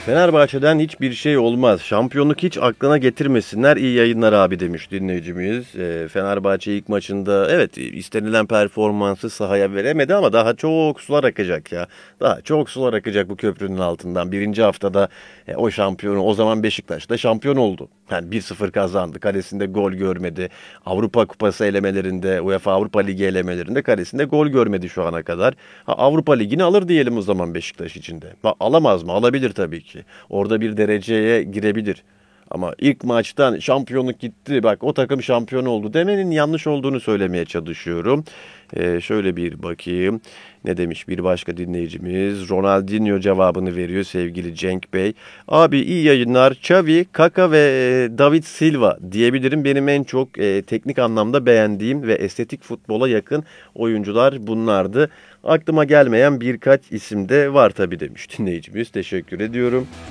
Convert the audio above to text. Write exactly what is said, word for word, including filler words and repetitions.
Fenerbahçe'den hiçbir şey olmaz. Şampiyonluk hiç aklına getirmesinler. İyi yayınlar abi demiş dinleyicimiz. E, Fenerbahçe ilk maçında evet istenilen performansı sahaya veremedi ama daha çok sular akacak ya. Daha çok sular akacak bu köprünün altından. Birinci haftada e, o şampiyonu o zaman Beşiktaş da şampiyon oldu. Yani bir sıfır kazandı. Kalesinde gol görmedi. Avrupa Kupası elemelerinde, UEFA Avrupa Ligi elemelerinde kalesinde gol görmedi şu ana kadar. Ha, Avrupa Ligi'ni alır diyelim o zaman Beşiktaş içinde. Ha, alamaz mı? Alabilir tabii ki. Orada bir dereceye girebilir. Ama ilk maçtan şampiyonluk gitti, bak o takım şampiyon oldu demenin yanlış olduğunu söylemeye çalışıyorum. Ee, şöyle bir bakayım. Ne demiş bir başka dinleyicimiz? Ronaldinho cevabını veriyor sevgili Cenk Bey. Abi iyi yayınlar. Xavi, Kaka ve e, David Silva diyebilirim. Benim en çok e, teknik anlamda beğendiğim ve estetik futbola yakın oyuncular bunlardı. Aklıma gelmeyen birkaç isim de var tabii demiş dinleyicimiz. Teşekkür ediyorum.